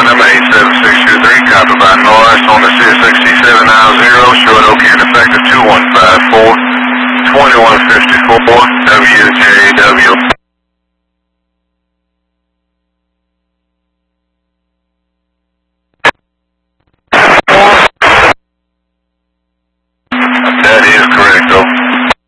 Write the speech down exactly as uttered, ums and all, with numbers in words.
number eight seven six two three, copy by Norris on the C S X T seven nine zero, short OK and effective two one five four, twenty-one fifty-four, W G